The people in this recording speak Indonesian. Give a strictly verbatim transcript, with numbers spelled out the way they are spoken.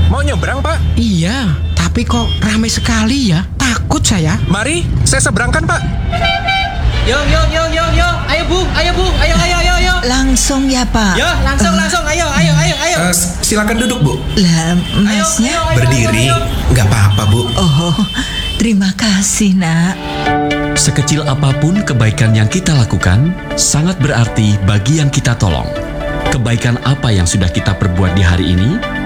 Mau nyebrang, Pak? Iya, tapi kok ramai sekali ya? Takut saya. Mari, saya seberangkan, Pak. Yo, yo, yo, yo, yo. Ayo, Bu. Ayo, Bu. Ayo, ayo, ayo, ayo. Langsung ya, Pak? Yo, langsung, langsung. Ayo, ayo, ayo, ayo. Uh, silakan duduk, Bu. Lah, masnya? Ayo, ayo, ayo, Berdiri, ayo, ayo. nggak apa-apa, Bu. Oh, terima kasih, Nak. Sekecil apapun kebaikan yang kita lakukan, sangat berarti bagi yang kita tolong. Kebaikan apa yang sudah kita perbuat di hari ini?